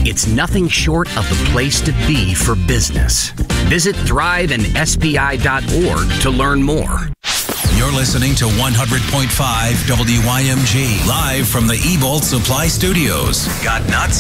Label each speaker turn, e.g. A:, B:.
A: It's nothing short of the place to be for business. Visit thriveandspi.org to learn more.
B: You're listening to 100.5 WYMG, live from the Ebolt Supply Studios. Got nuts?